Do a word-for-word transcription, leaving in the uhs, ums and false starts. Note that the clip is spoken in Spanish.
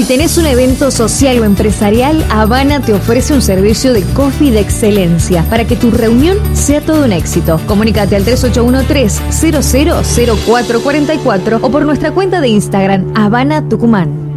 Si tenés un evento social o empresarial, Habana te ofrece un servicio de coffee de excelencia para que tu reunión sea todo un éxito. Comunícate al tres ocho uno tres, cero cero cero cuatro cuatro cuatro o por nuestra cuenta de Instagram, Habana Tucumán.